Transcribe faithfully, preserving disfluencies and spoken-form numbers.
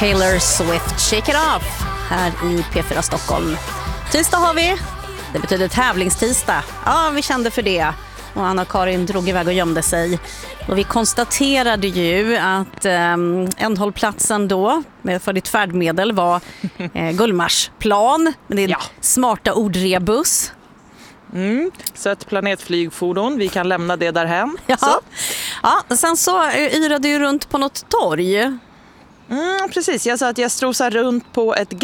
Taylor Swift, Shake It Off här i P fyra Stockholm. Tisdag har vi. Det betyder tävlingstisdag. Ja, vi kände för det. Och Anna-Karin drog iväg och gömde sig. Och vi konstaterade ju att eh, ändhållplatsen då för ditt färdmedel var eh, Gullmarsplan. Men det är en Ja. smarta ordrebuss. Mm. Så ett planetflygfordon, vi kan lämna det därhen. Ja. Så. Ja, sen så eh, yrade du runt på något torg. Mm, precis, jag sa att jag strosar runt på ett